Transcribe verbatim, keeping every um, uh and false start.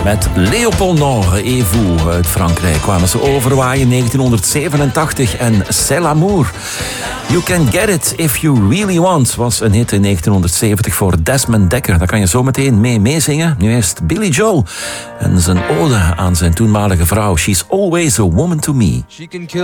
Met Léopold Nord et vous uit Frankrijk kwamen ze overwaaien negentien zevenentachtig en C'est l'amour. You Can Get It If You Really Want was een hit in negentien zeventig voor Desmond Dekker. Daar kan je zo meteen mee meezingen. Nu eerst Billy Joel en zijn ode aan zijn toenmalige vrouw. She's always a woman to me. She can kill